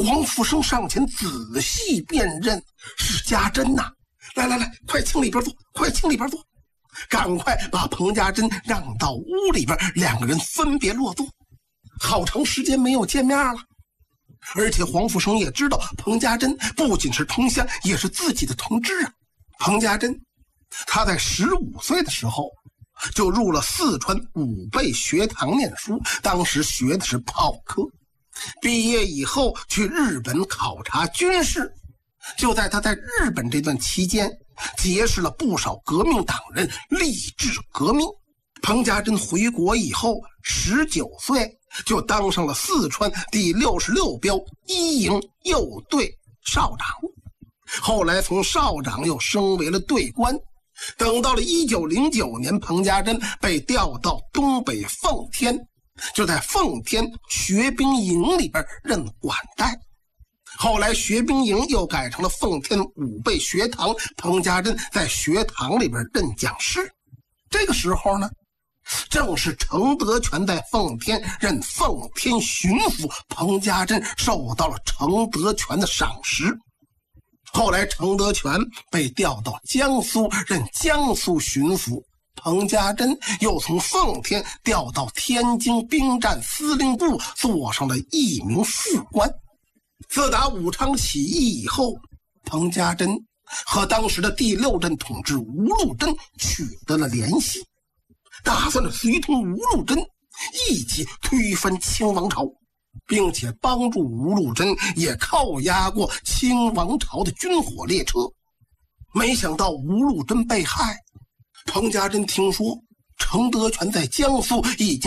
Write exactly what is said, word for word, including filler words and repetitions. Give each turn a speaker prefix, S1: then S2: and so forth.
S1: 黄福生上前仔细辨认，是家珍呐、啊！来来来，快请里边坐，快请里边坐！赶快把彭家珍让到屋里边，两个人分别落座。好长时间没有见面了，而且黄福生也知道彭家珍不仅是同乡，也是自己的同志啊。彭家珍他在十五岁的时候就入了四川武备学堂念书，当时学的是炮科。毕业以后去日本考察军事，就在他在日本这段期间结识了不少革命党人，励志革命。彭家珍回国以后十九岁就当上了四川第六十六标一营右队少长，后来从少长又升为了队官。等到了一九零九年，彭家珍被调到东北奉天，就在奉天学兵营里边任管带。后来学兵营又改成了奉天武备学堂，彭家珍在学堂里边任讲师。这个时候呢，正是程德全在奉天任奉天巡抚，彭家珍受到了程德全的赏识。后来程德全被调到江苏任江苏巡抚，彭家珍又从奉天调到天津兵站司令部，做上了一名副官。自打武昌起义以后，彭家珍和当时的第六镇统治吴禄贞取得了联系，打算随同吴禄贞一起推翻清王朝，并且帮助吴禄贞也扣押过清王朝的军火列车。没想到吴禄贞被害，彭家珍听说程德全在江苏已经